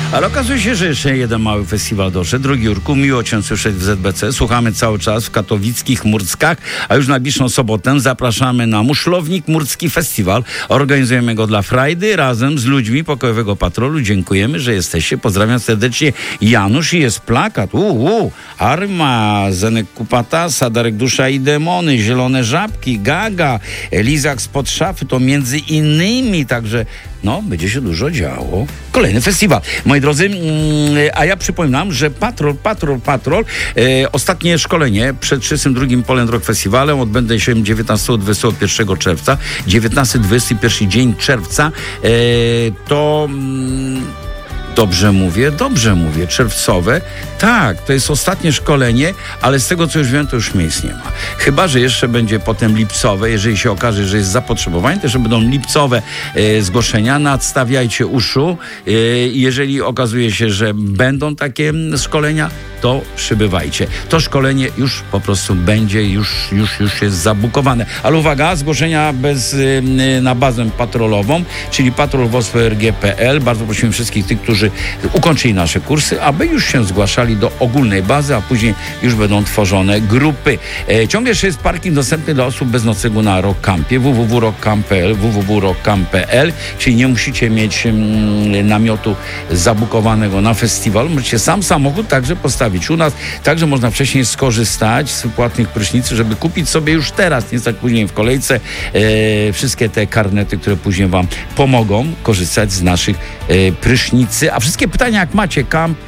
Ale okazuje się, że jeszcze jeden mały festiwal doszedł. Drogi Jurku, miło Cię słyszeć w ZBC. Słuchamy cały czas w katowickich Murckach, a już na najbliższą sobotę zapraszamy na Muszlownik Murcki Festiwal. Organizujemy go dla frajdy razem z ludźmi Pokojowego Patrolu. Dziękujemy, że jesteście. Pozdrawiam serdecznie Janusz i jest plakat. Arma, Zenek Kupatasa, Darek Dusza i Demony, Zielone Żabki, Gaga, Lizak spod szafy, to między innymi, także będzie się dużo działo. Kolejny festiwal. Moi drodzy, a ja przypominam, że Patrol, ostatnie szkolenie przed 32. Poland Rock Festiwalem odbędzie się 19-21 czerwca. 19-21 dzień czerwca to... Dobrze mówię, czerwcowe. Tak, to jest ostatnie szkolenie, ale z tego, co już wiem, to już miejsc nie ma. Chyba że jeszcze będzie potem lipcowe, jeżeli się okaże, że jest zapotrzebowanie, też będą lipcowe zgłoszenia. Nadstawiajcie uszu. Jeżeli okazuje się, że będą takie szkolenia, to przybywajcie. To szkolenie już po prostu będzie, już jest zabukowane. Ale uwaga, zgłoszenia na bazę patrolową, czyli patrol.wosprg.pl. Bardzo prosimy wszystkich tych, którzy ukończyli nasze kursy, aby już się zgłaszali do ogólnej bazy, a później już będą tworzone grupy. Ciągle jeszcze jest parking dostępny dla osób bez noclegu na Rock Campie, www.rockcamp.pl, czyli nie musicie mieć namiotu zabukowanego na festiwal. Możecie sam samochód także postawić u nas. Także można wcześniej skorzystać z płatnych prysznicy, żeby kupić sobie już teraz, nie stać później w kolejce, wszystkie te karnety, które później Wam pomogą korzystać z naszych prysznicy. A wszystkie pytania, jak macie,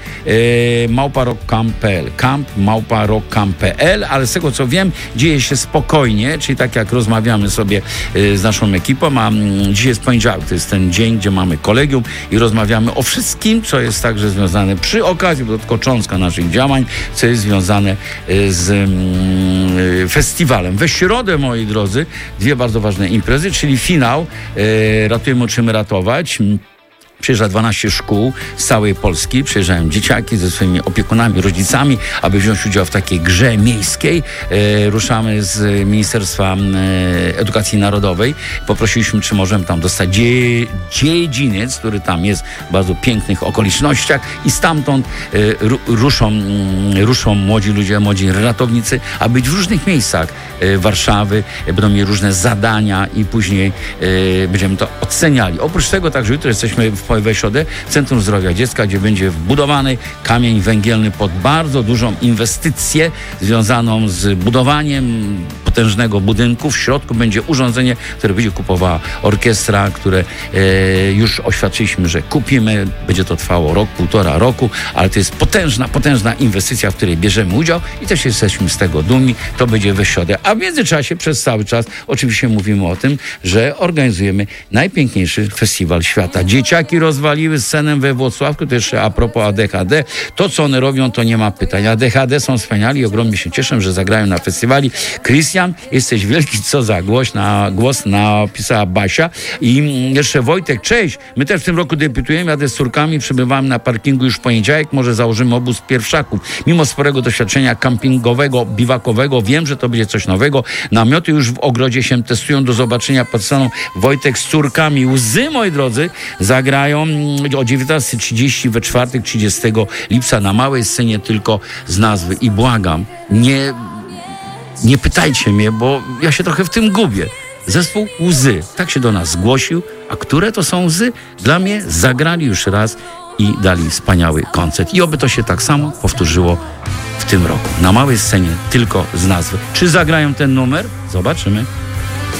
camp@rockcamp.pl, ale z tego, co wiem, dzieje się spokojnie, czyli tak jak rozmawiamy sobie z naszą ekipą, a dzisiaj jest poniedziałek, to jest ten dzień, gdzie mamy kolegium i rozmawiamy o wszystkim, co jest także związane przy okazji, bo to tylko cząstka naszych działań, co jest związane z festiwalem. We środę, moi drodzy, dwie bardzo ważne imprezy, czyli finał Ratujemy, uczymy ratować. Przyjeżdża 12 szkół z całej Polski. Przyjeżdżają dzieciaki ze swoimi opiekunami, rodzicami, aby wziąć udział w takiej grze miejskiej. Ruszamy z Ministerstwa Edukacji Narodowej. Poprosiliśmy, czy możemy tam dostać dziedziniec, który tam jest w bardzo pięknych okolicznościach i stamtąd ruszą młodzi ludzie, młodzi ratownicy, aby być w różnych miejscach Warszawy. Będą mieli różne zadania i później będziemy to oceniali. Oprócz tego także jutro jesteśmy we środę w Centrum Zdrowia Dziecka, gdzie będzie wbudowany kamień węgielny pod bardzo dużą inwestycję związaną z budowaniem potężnego budynku. W środku będzie urządzenie, które będzie kupowała orkiestra, które już oświadczyliśmy, że kupimy. Będzie to trwało rok, 1,5 roku, ale to jest potężna inwestycja, w której bierzemy udział i też jesteśmy z tego dumni. To będzie we środę. A w międzyczasie, przez cały czas, oczywiście mówimy o tym, że organizujemy najpiękniejszy festiwal świata. Dzieciaki rozwaliły scenę we Włocławku, to jeszcze a propos ADHD. To, co one robią, to nie ma pytań. ADHD są wspaniali i ogromnie się cieszę, że zagrają na festiwali. Krystian, jesteś wielki, co za głos napisała Basia. I jeszcze Wojtek, cześć. My też w tym roku debiutujemy, jadę z córkami, przybywamy na parkingu już w poniedziałek, może założymy obóz pierwszaków. Mimo sporego doświadczenia kampingowego, biwakowego, wiem, że to będzie coś nowego. Namioty już w ogrodzie się testują, do zobaczenia pod sceną. Wojtek z córkami. Łzy, moi drodzy, zagrają o 19:30 we czwartek, 30 lipca na małej scenie, tylko z nazwy. I błagam, nie pytajcie mnie, bo ja się trochę w tym gubię. Zespół Łzy, tak się do nas zgłosił, a które to są łzy? Dla mnie zagrali już raz i dali wspaniały koncert. I oby to się tak samo powtórzyło w tym roku. Na małej scenie, tylko z nazwy. Czy zagrają ten numer? Zobaczymy.